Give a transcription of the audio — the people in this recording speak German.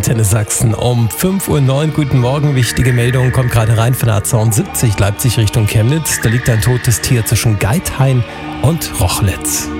Antenne Sachsen um 5:09 Uhr. Guten Morgen, wichtige Meldung kommt gerade rein von der A72 Leipzig Richtung Chemnitz. Da liegt ein totes Tier zwischen Geithain und Rochlitz.